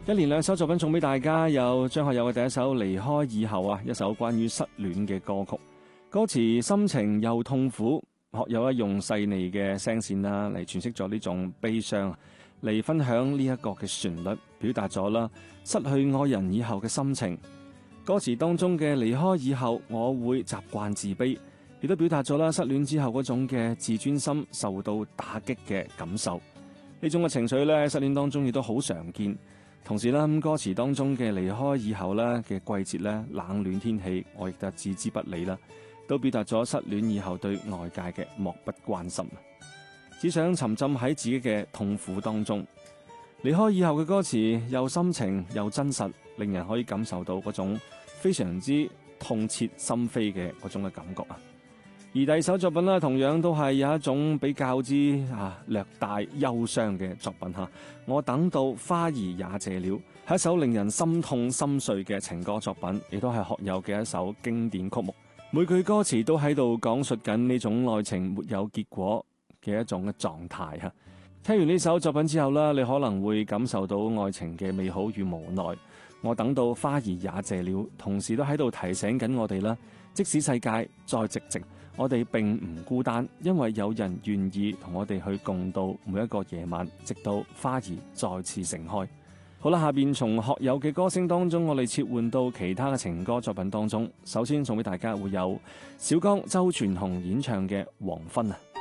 一連兩首作品送俾大家，有張學友嘅第一首《離開以後》啊，一首關於失戀嘅歌曲，歌詞深情又痛苦，學友用細膩嘅聲線啦嚟詮釋咗呢種悲傷，嚟分享呢一個嘅旋律，表達咗啦失去愛人以後嘅心情。歌詞當中嘅離開以後，我會習慣自卑，亦都表達咗啦失戀之後嗰種嘅自尊心受到打擊嘅感受。呢種嘅情緒咧，失戀當中亦都好常見。同時啦，歌詞當中嘅離開以後咧嘅季節咧，冷暖天氣，我亦都置之不理啦，都表達咗失戀以後對外界嘅漠不關心，只想沉浸喺自己嘅痛苦當中。離開以後嘅歌詞又深情又真實，令人可以感受到嗰種非常之痛徹心扉嘅嗰種嘅感覺啊！而第二首作品咧，同樣都係有一種比較之略帶憂傷嘅作品吓。我等到花兒也謝了，係一首令人心痛心碎嘅情歌作品，亦都係學友嘅一首經典曲目。每句歌詞都喺度講述緊呢種愛情沒有結果嘅一種嘅狀態吓。聽完呢首作品之後啦，你可能會感受到愛情嘅美好與無奈。我等到花兒也謝了，同時都喺度提醒緊我哋啦，即使世界再寂靜，我哋並唔孤單，因為有人願意同我哋去共度每一個夜晚，直到花兒再次盛開。好啦，下邊從學友嘅歌聲當中，我哋切換到其他嘅情歌作品當中。首先送俾大家會有小剛、周傳雄演唱嘅《黃昏》啊。